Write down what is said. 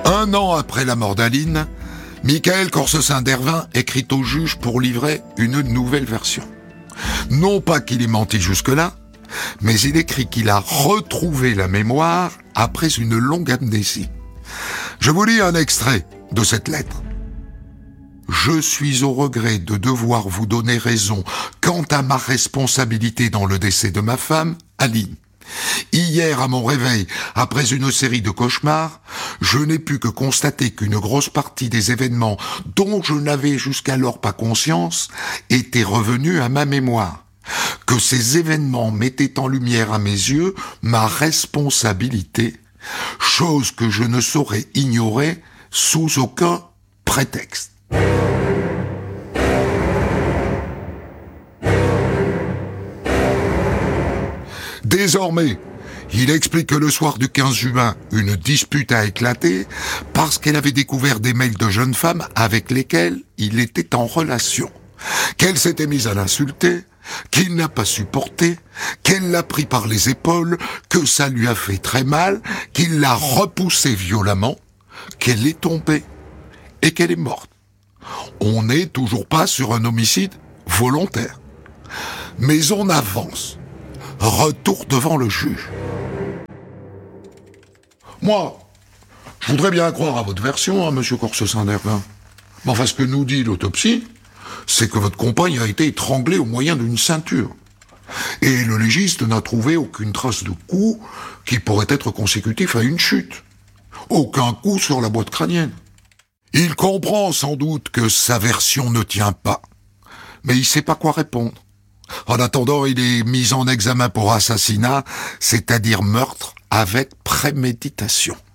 1 an après la mort d'Aline, Michael Corsecin-Dervin écrit au juge pour livrer une nouvelle version. Non pas qu'il ait menti jusque-là, mais il écrit qu'il a retrouvé la mémoire après une longue amnésie. Je vous lis un extrait de cette lettre. « Je suis au regret de devoir vous donner raison quant à ma responsabilité dans le décès de ma femme, Aline. Hier, à mon réveil, après une série de cauchemars, je n'ai pu que constater qu'une grosse partie des événements dont je n'avais jusqu'alors pas conscience étaient revenus à ma mémoire. Que ces événements mettaient en lumière à mes yeux ma responsabilité, chose que je ne saurais ignorer sous aucun prétexte. » Désormais, il explique que le soir du 15 juin, une dispute a éclaté parce qu'elle avait découvert des mails de jeunes femmes avec lesquelles il était en relation, qu'elle s'était mise à l'insulter, qu'il n'a pas supporté, qu'elle l'a pris par les épaules, que ça lui a fait très mal, qu'il l'a repoussée violemment, qu'elle est tombée et qu'elle est morte. On n'est toujours pas sur un homicide volontaire. Mais on avance. Retour devant le juge. Moi, je voudrais bien croire à votre version, monsieur Corsecin-Dervin. Mais enfin, ce que nous dit l'autopsie, c'est que votre compagne a été étranglée au moyen d'une ceinture. Et le légiste n'a trouvé aucune trace de coup qui pourrait être consécutif à une chute. Aucun coup sur la boîte crânienne. Il comprend sans doute que sa version ne tient pas, mais il sait pas quoi répondre. En attendant, il est mis en examen pour assassinat, c'est-à-dire meurtre avec préméditation.